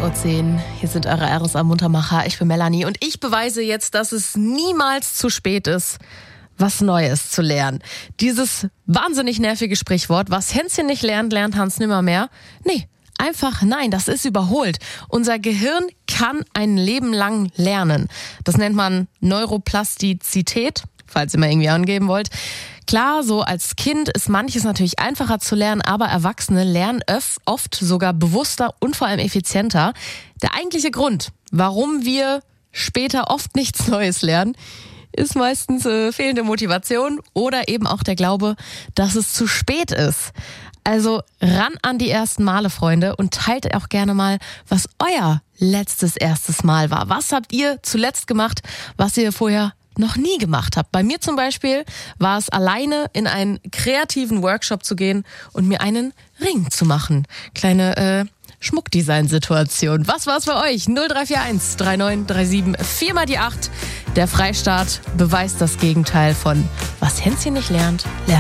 8:10 Uhr. Hier sind eure RSA-Muntermacher. Ich bin Melanie und ich beweise jetzt, dass es niemals zu spät ist, was Neues zu lernen. Dieses wahnsinnig nervige Sprichwort, was Hänschen nicht lernt, lernt Hans nimmermehr. Nee, einfach nein, das ist überholt. Unser Gehirn kann ein Leben lang lernen. Das nennt man Neuroplastizität, falls ihr mal irgendwie angeben wollt. Klar, so als Kind ist manches natürlich einfacher zu lernen, aber Erwachsene lernen oft sogar bewusster und vor allem effizienter. Der eigentliche Grund, warum wir später oft nichts Neues lernen, ist meistens fehlende Motivation oder eben auch der Glaube, dass es zu spät ist. Also ran an die ersten Male, Freunde, und teilt auch gerne mal, was euer erstes Mal war. Was habt ihr zuletzt gemacht, was ihr vorher noch nie gemacht habt? Bei mir zum Beispiel war es alleine in einen kreativen Workshop zu gehen und mir einen Ring zu machen. Kleine Schmuckdesign-Situation. Was war's bei euch? 0341 3937 4 mal die 8. Der Freistaat beweist das Gegenteil von was Hänschen nicht lernt, lernt